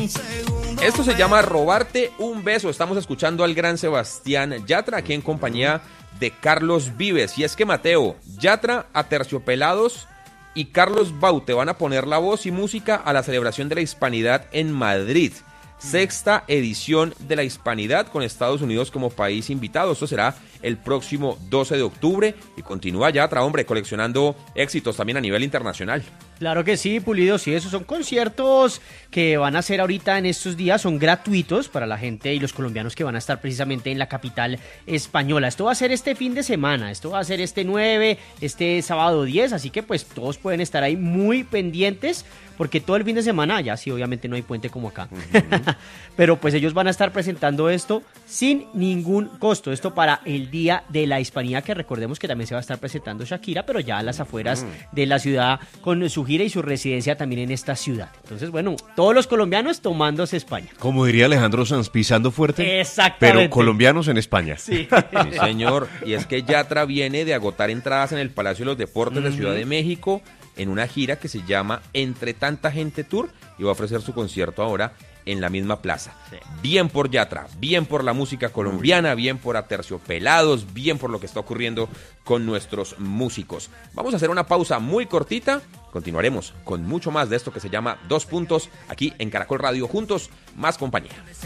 Esto se llama Robarte un beso. Estamos escuchando al gran Sebastián Yatra aquí en compañía de Carlos Vives. Y es que Mateo, Yatra, Aterciopelados y Carlos Baute van a poner la voz y música a la celebración de la Hispanidad en Madrid. Sexta edición de la Hispanidad con Estados Unidos como país invitado. Esto será el próximo 12 de octubre y continúa Yatra, hombre, coleccionando éxitos también a nivel internacional. Claro que sí, Pulido, sí, esos son conciertos que van a ser ahorita en estos días, son gratuitos para la gente y los colombianos que van a estar precisamente en la capital española. Esto va a ser este fin de semana, esto va a ser este 9, este sábado 10, así que pues todos pueden estar ahí muy pendientes, porque todo el fin de semana, ya sí, obviamente no hay puente como acá, pero pues ellos van a estar presentando esto sin ningún costo, esto para el Día de la Hispanidad, que recordemos que también se va a estar presentando Shakira, pero ya a las afueras de la ciudad con su gira y su residencia también en esta ciudad. Entonces, bueno, todos los colombianos tomándose España. Como diría Alejandro Sanz, pisando fuerte. Exactamente. Pero colombianos en España. Sí. Sí, señor. Y es que Yatra viene de agotar entradas en el Palacio de los Deportes de Ciudad de México en una gira que se llama Entre Tanta Gente Tour y va a ofrecer su concierto ahora en la misma plaza. Sí. Bien por Yatra, bien por la música colombiana, bien por Aterciopelados, bien por lo que está ocurriendo con nuestros músicos. Vamos a hacer una pausa muy cortita. Continuaremos con mucho más de esto que se llama Dos Puntos aquí en Caracol Radio. Juntos, más compañía.